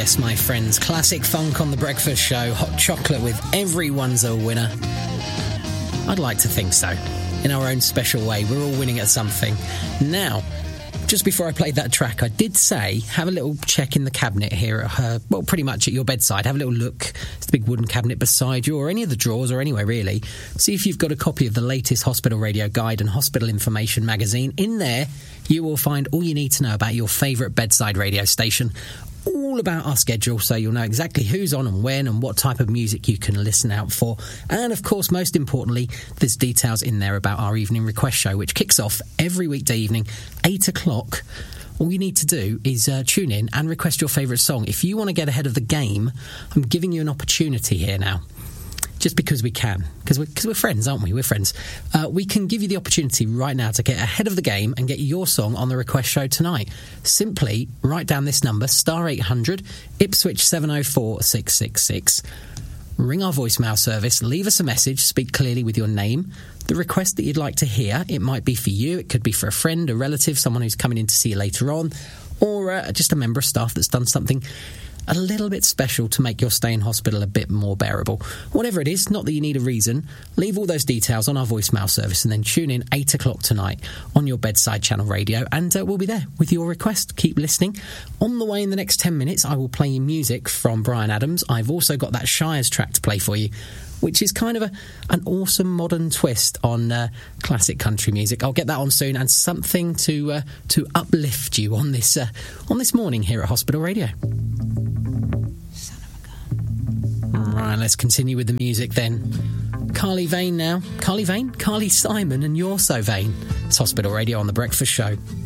Yes, my friends, classic funk on The Breakfast Show, hot chocolate with Everyone's a Winner. I'd like to think so. In our own special way, we're all winning at something. Now, just before I played that track, I did say, have a little check in the cabinet here at her, well, pretty much at your bedside. Have a little look. It's the big wooden cabinet beside you, or any of the drawers, or anywhere really. See if you've got a copy of the latest Hospital Radio Guide and Hospital Information magazine. In there, you will find all you need to know about your favourite bedside radio station. All about our schedule, so you'll know exactly who's on and when and what type of music you can listen out for. And of course, most importantly, there's details in there about our evening request show, which kicks off every weekday evening, 8 o'clock. All you need to do is tune in and request your favourite song. If you want to get ahead of the game, I'm giving you an opportunity here now. Just because we can, because we're friends, aren't we? We're friends. We can give you the opportunity right now to get ahead of the game and get your song on the request show tonight. Simply write down this number, star 800, Ipswich 704 666. Ring our voicemail service, leave us a message, speak clearly with your name, the request that you'd like to hear. It might be for you, it could be for a friend, a relative, someone who's coming in to see you later on, or just a member of staff that's done something a little bit special to make your stay in hospital a bit more bearable. Whatever it is, not that you need a reason, leave all those details on our voicemail service and then tune in 8 o'clock tonight on your bedside channel radio, and we'll be there with your request. Keep listening. On the way in the next 10 minutes, I will play you music from Bryan Adams. I've also got that Shires track to play for you, which is kind of an awesome modern twist on classic country music. I'll get that on soon, and something to uplift you on this morning here at Hospital Radio. Right, let's continue with the music then. Carly Vane now. Carly Vane? Carly Simon and You're So Vain. It's Hospital Radio on The Breakfast Show.